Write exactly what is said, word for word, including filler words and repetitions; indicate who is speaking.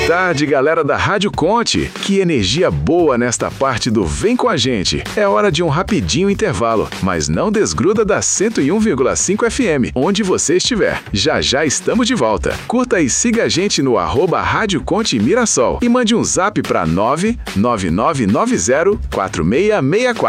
Speaker 1: tarde, galera da Rádio Conte. Que energia boa nesta parte do Vem com a gente. É hora de um rapidinho intervalo, mas não desgruda da cento e um vírgula cinco F M, onde você estiver. Já já estamos de volta. Curta e siga a gente no arroba Rádio Conte Mirassol e mande um zap para nove nove nove nove zero quatro seis seis quatro.